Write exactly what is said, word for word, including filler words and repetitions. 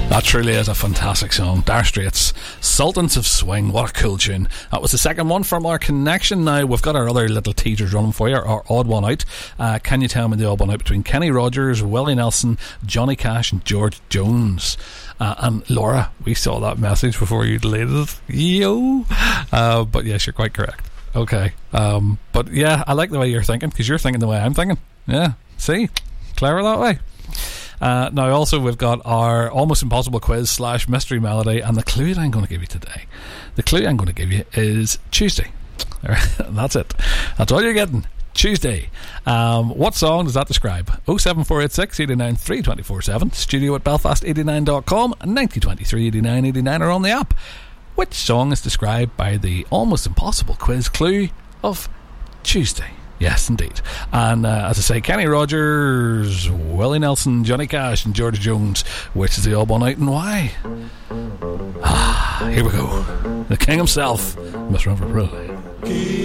That truly is a fantastic song. Dire Straits, Sultans of Swing. What a cool tune. That was the second one from our connection. Now we've got our other little teasers running for you, our odd one out. Uh, can you tell me the odd one out between Kenny Rogers, Willie Nelson, Johnny Cash and George Jones? Uh, and Laura, we saw that message before you deleted it. Yo! Uh, but yes, you're quite correct. Okay. Um, but yeah, I like the way you're thinking, because you're thinking the way I'm thinking. Yeah. See? Clever that way. Uh, now also we've got our Almost Impossible quiz slash mystery melody, and the clue that I'm going to give you today, the clue I'm going to give you is Tuesday. That's it. That's all you're getting. Tuesday. Um, what song does that describe? oh seven four eight six, eight nine three, two four seven, studio at belfast eighty-nine dot com, and ninety twenty-three eighty-nine eighty-nine are on the app. Which song is described by the Almost Impossible quiz clue of Tuesday? Yes, indeed. And uh, as I say, Kenny Rogers, Willie Nelson, Johnny Cash and George Jones. Which is the odd one out and why? Ah, here we go. The king himself, Mister Robert Riley.